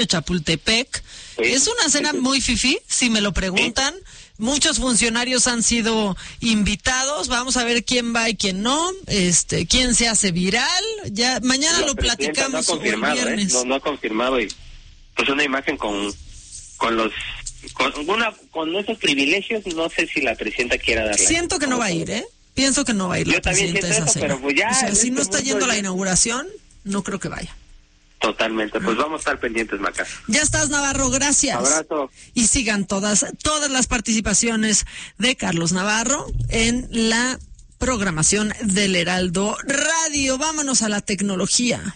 de Chapultepec. Sí. Es una cena muy fifí, si me lo preguntan. Sí. Muchos funcionarios han sido invitados. Vamos a ver quién va y quién no. Quién se hace viral. Ya mañana lo platicamos. No ha confirmado, el viernes. No ha confirmado, y pues una imagen con esos privilegios. No sé si la presidenta quiera darla. Siento que no va a ir, Pienso que no va a ir la presidenta a esa cena. Pero pues ya, o sea, si no está yendo a la inauguración, no creo que vaya. Totalmente, pues vamos a estar pendientes, Maca. Ya estás, Navarro, gracias. Abrazo. Y sigan todas las participaciones de Carlos Navarro en la programación del Heraldo Radio. Vámonos a la tecnología.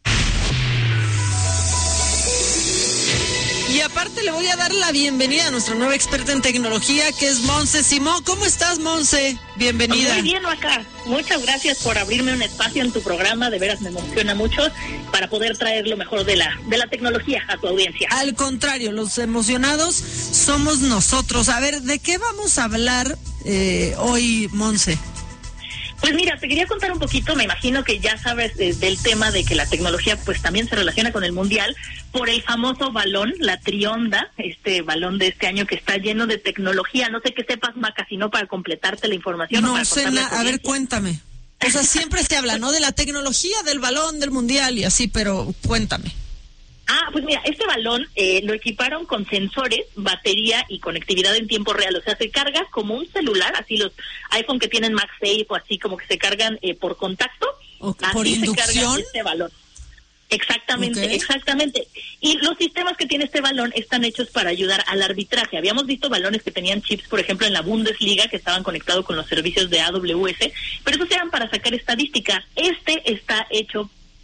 Y aparte le voy a dar la bienvenida a nuestra nueva experta en tecnología, que es Monse Simón. ¿Cómo estás, Monse? Bienvenida. Muy bien, Maca. Muchas gracias por abrirme un espacio en tu programa. De veras me emociona mucho para poder traer lo mejor de la tecnología a tu audiencia. Al contrario, los emocionados somos nosotros. A ver, ¿de qué vamos a hablar hoy, Monse? Pues mira, te quería contar un poquito, me imagino que ya sabes del tema de que la tecnología pues también se relaciona con el Mundial por el famoso balón, la Trionda, este balón de este año que está lleno de tecnología. No sé qué sepas, Maca, si no para completarte la información. No sé nada, a ver, cuéntame. O sea, siempre se habla, ¿no? De la tecnología, del balón, del Mundial y así, pero cuéntame. Pues mira, este balón lo equiparon con sensores, batería y conectividad en tiempo real. O sea, se carga como un celular, así los iPhone que tienen MagSafe o así como que se cargan por contacto. Okay, ¿por inducción? Se carga este balón. Exactamente, okay. Exactamente. Y los sistemas que tiene este balón están hechos para ayudar al arbitraje. Habíamos visto balones que tenían chips, por ejemplo, en la Bundesliga, que estaban conectados con los servicios de AWS, pero esos eran para sacar estadísticas. Este está hecho...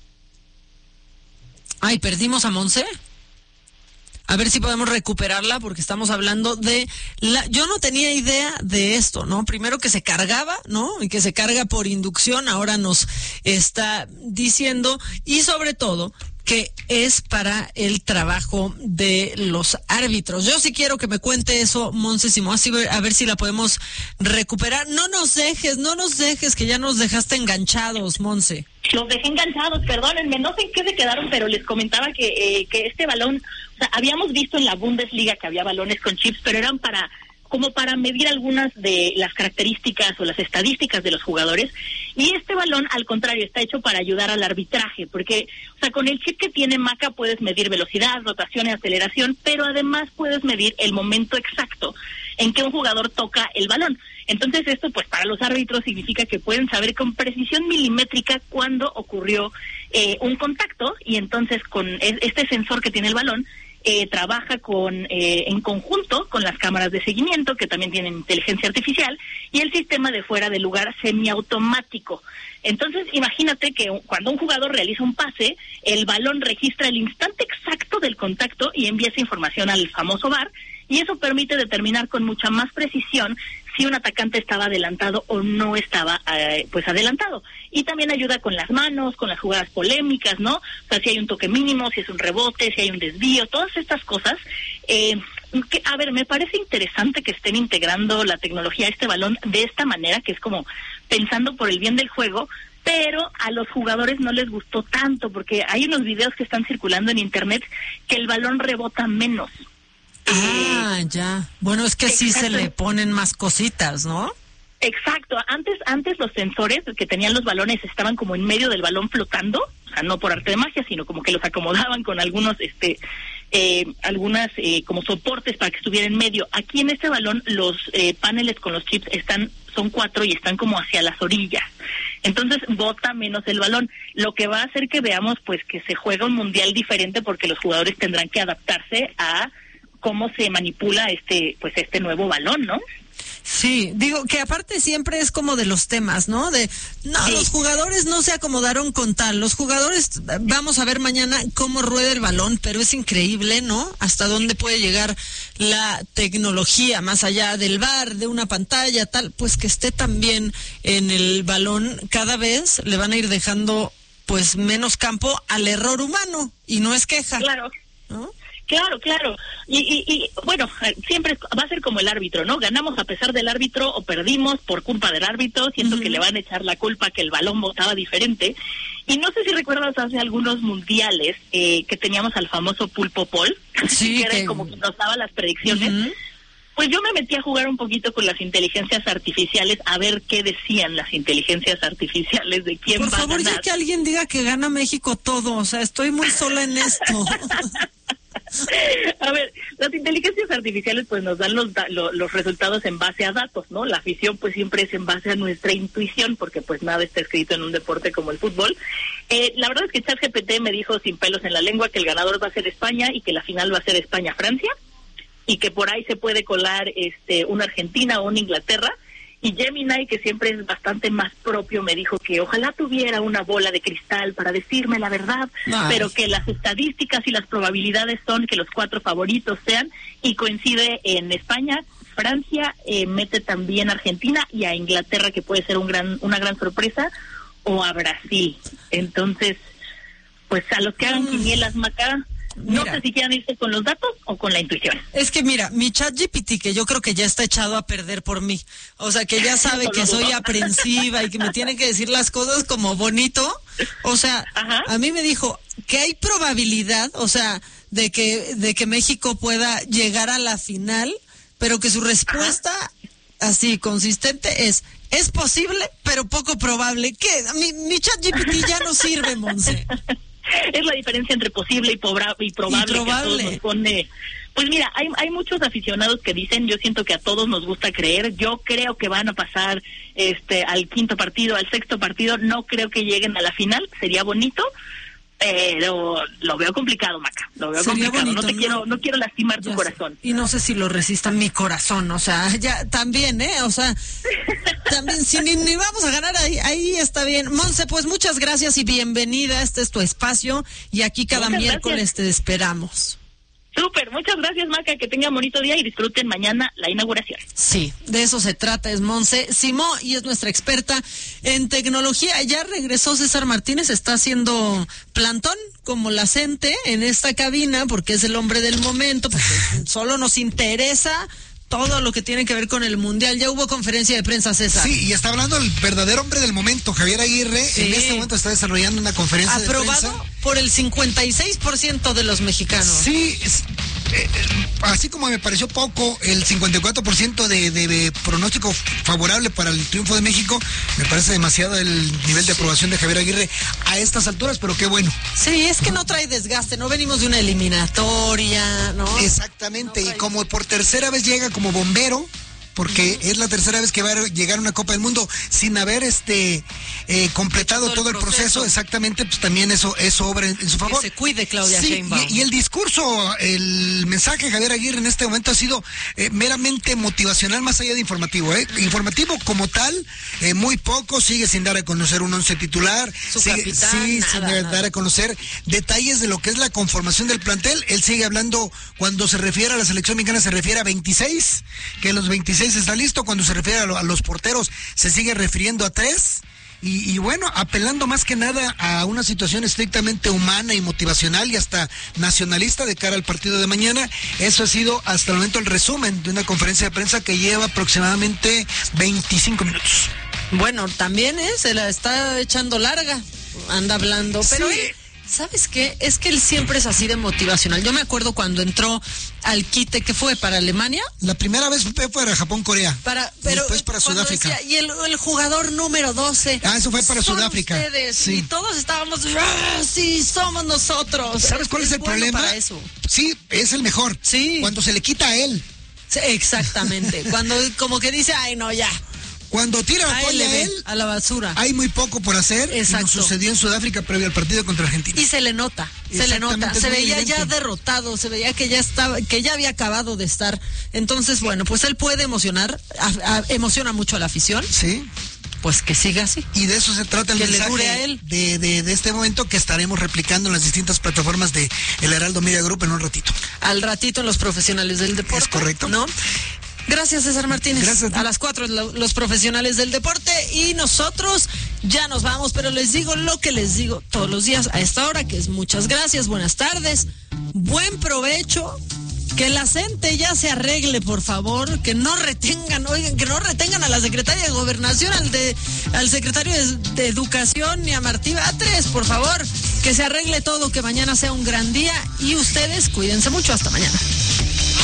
Ay, ¿perdimos a Monse? A ver si podemos recuperarla, porque estamos hablando de yo no tenía idea de esto, ¿no? Primero que se cargaba, ¿no? Y que se carga por inducción, ahora nos está diciendo, y sobre todo que es para el trabajo de los árbitros. Yo sí quiero que me cuente eso, Monse Simón, así a ver si la podemos recuperar. No nos dejes, que ya nos dejaste enganchados, Monse. Los dejé enganchados, perdónenme, no sé en qué se quedaron, pero les comentaba que este balón, o sea, habíamos visto en la Bundesliga que había balones con chips, pero eran para medir algunas de las características o las estadísticas de los jugadores, y este balón, al contrario, está hecho para ayudar al arbitraje, porque, o sea, con el chip que tiene Maca puedes medir velocidad, rotación y aceleración, pero además puedes medir el momento exacto en que un jugador toca el balón. Entonces esto, pues, para los árbitros significa que pueden saber con precisión milimétrica cuándo ocurrió un contacto, y entonces con este sensor que tiene el balón, trabaja en conjunto con las cámaras de seguimiento, que también tienen inteligencia artificial, y el sistema de fuera de lugar semiautomático. Entonces, imagínate que cuando un jugador realiza un pase, el balón registra el instante exacto del contacto y envía esa información al famoso VAR, y eso permite determinar con mucha más precisión si un atacante estaba adelantado o no estaba pues adelantado. Y también ayuda con las manos, con las jugadas polémicas, ¿no? O sea, si hay un toque mínimo, si es un rebote, si hay un desvío, todas estas cosas. A ver, me parece interesante que estén integrando la tecnología a este balón de esta manera, que es como pensando por el bien del juego, pero a los jugadores no les gustó tanto, porque hay unos videos que están circulando en internet que el balón rebota menos. Ya. Bueno, es que Exacto. Sí se le ponen más cositas, ¿no? Exacto. Antes los sensores que tenían los balones estaban como en medio del balón flotando, o sea, no por arte de magia, sino como que los acomodaban con algunos, como soportes para que estuviera en medio. Aquí en este balón los paneles con los chips son 4 y están como hacia las orillas. Entonces bota menos el balón, lo que va a hacer que veamos pues que se juega un mundial diferente, porque los jugadores tendrán que adaptarse a cómo se manipula este nuevo balón, ¿no? Sí, digo que aparte siempre es como de los temas, ¿no? Sí. Los jugadores no se acomodaron con tal. Los jugadores, vamos a ver mañana cómo rueda el balón, pero es increíble, ¿no? Hasta dónde puede llegar la tecnología, más allá del VAR, de una pantalla, tal, pues que esté también en el balón. Cada vez le van a ir dejando, pues, menos campo al error humano, y no es queja. Claro. ¿No? Claro. Y bueno, siempre va a ser como el árbitro, ¿no? Ganamos a pesar del árbitro o perdimos por culpa del árbitro. Siento que le van a echar la culpa que el balón botaba diferente. Y no sé si recuerdas hace algunos mundiales que teníamos al famoso Pulpo Paul, sí, que era como que nos daba las predicciones. Pues yo me metí a jugar un poquito con las inteligencias artificiales a ver qué decían las inteligencias artificiales de quién va a ganar. Por favor, ya que alguien diga que gana México todo, o sea, estoy muy sola en esto. A ver, las inteligencias artificiales pues nos dan los resultados en base a datos, ¿no? La afición pues siempre es en base a nuestra intuición, porque pues nada está escrito en un deporte como el fútbol. La verdad es que ChatGPT me dijo sin pelos en la lengua que el ganador va a ser España y que la final va a ser España-Francia, y que por ahí se puede colar una Argentina o una Inglaterra. Y Gemini, que siempre es bastante más propio, me dijo que ojalá tuviera una bola de cristal para decirme la verdad, pero que las estadísticas y las probabilidades son que los 4 favoritos sean, y coincide en España, Francia, mete también a Argentina y a Inglaterra, que puede ser una gran sorpresa, o a Brasil. Entonces, pues a los que hagan quinielas, Maca, no sé si quieran irse con los datos o con la intuición. Es que mira, mi ChatGPT, que yo creo que ya está echado a perder por mí, o sea, que ya sabe que soy aprensiva y que me tiene que decir las cosas como bonito, o sea, a mí me dijo que hay probabilidad, o sea, de que México pueda llegar a la final, pero que su respuesta así consistente es posible, pero poco probable. ¿Qué? Mi ChatGPT ya no sirve, Monse. Es la diferencia entre posible y probable. Que a todos nos pone. Pues mira, hay muchos aficionados que dicen, yo siento que a todos nos gusta creer, yo creo que van a pasar al quinto partido, al sexto partido, no creo que lleguen a la final, sería bonito, pero lo veo complicado, Maca, lo veo sería complicado, bonito, no quiero lastimar tu corazón. Y no sé si lo resista mi corazón, o sea, ya también, o sea, también si ni vamos a ganar, ahí está bien. Monse, pues muchas gracias y bienvenida, este es tu espacio y aquí cada miércoles te esperamos. Súper, muchas gracias, Maca, que tengan bonito día y disfruten mañana la inauguración. Sí, de eso se trata, es Monse Simó y es nuestra experta en tecnología. Ya regresó César Martínez, está haciendo plantón como la gente en esta cabina porque es el hombre del momento, porque solo nos interesa todo lo que tiene que ver con el Mundial. Ya hubo conferencia de prensa, César. Sí, y está hablando el verdadero hombre del momento, Javier Aguirre. Sí. En este momento está desarrollando una conferencia de prensa. Aprobado por el 56% de los mexicanos. Sí, así como me pareció poco el 54% de pronóstico favorable para el triunfo de México, me parece demasiado el nivel de aprobación de Javier Aguirre a estas alturas, pero qué bueno. Sí, es que no trae desgaste, no venimos de una eliminatoria, ¿no? Exactamente, y como por tercera vez llega como bombero, porque es la tercera vez que va a llegar una Copa del Mundo sin haber completado todo el proceso, exactamente, pues también eso obra en su favor. Que se cuide Claudia Sheinbaum. Y el discurso, el mensaje de Javier Aguirre en este momento ha sido meramente motivacional, más allá de informativo. Informativo como tal, muy poco, sigue sin dar a conocer un 11 titular, sin dar a conocer detalles de lo que es la conformación del plantel. Él sigue hablando, cuando se refiere a la selección mexicana, se refiere a 26, que los 26 está listo. Cuando se refiere a los porteros, se sigue refiriendo a 3. Y bueno, apelando más que nada a una situación estrictamente humana y motivacional y hasta nacionalista de cara al partido de mañana. Eso ha sido hasta el momento el resumen de una conferencia de prensa que lleva aproximadamente 25 minutos. Bueno, también se la está echando larga, anda hablando, pero sí. ¿Sabes qué? Es que él siempre es así de motivacional. Yo me acuerdo cuando entró al quite, que fue para Alemania. La primera vez fue para Japón-Corea. Pero después para Sudáfrica. Decía, y el jugador número 12. Eso fue para Sudáfrica. Ustedes, sí. Y todos estábamos, sí, somos nosotros. ¿Sabes cuál es el problema? Para eso. Sí, es el mejor. Sí. Cuando se le quita a él. Sí, exactamente. Cuando como que dice, ay, no, ya. Cuando tira la toalla a él, a la basura. Hay muy poco por hacer. Exacto. Y nos sucedió en Sudáfrica previo al partido contra Argentina. Y se le nota. Se veía ya derrotado, se veía que ya había acabado de estar. Entonces, bueno, pues él puede emocionar, emociona mucho a la afición. Sí. Pues que siga así. Y de eso se trata el mensaje, le dure a él. De este momento, que estaremos replicando en las distintas plataformas de El Heraldo Media Group en un ratito. Al ratito en Los Profesionales del Deporte. Es correcto. ¿No? Gracias, César Martínez. Gracias. A las 4 los profesionales del deporte y nosotros ya nos vamos, pero les digo lo que les digo todos los días a esta hora, que es muchas gracias, buenas tardes, buen provecho. Que la gente ya se arregle, por favor, que no retengan, oigan, que no retengan a la secretaria de Gobernación, al secretario de Educación ni a Martí Batres, por favor, que se arregle todo, que mañana sea un gran día y ustedes cuídense mucho, hasta mañana.